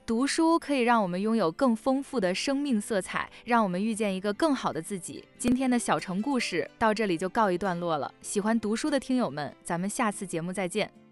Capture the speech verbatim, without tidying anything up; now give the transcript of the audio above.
读书可以让我们拥有更丰富的生命色彩，让我们遇见一个更好的自己。今天的小城故事到这里就告一段落了，喜欢读书的听友们，咱们下次节目再见。